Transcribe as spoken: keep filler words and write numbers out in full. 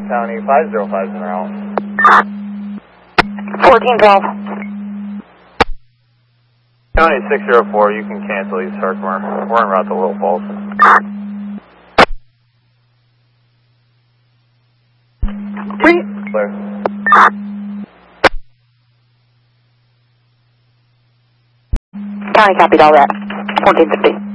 County, five zero five is en route. fourteen twelve. County six zero four, you can cancel East Herkimer. We're en route to Little Falls. Clear. County copied all that. fourteen fifty.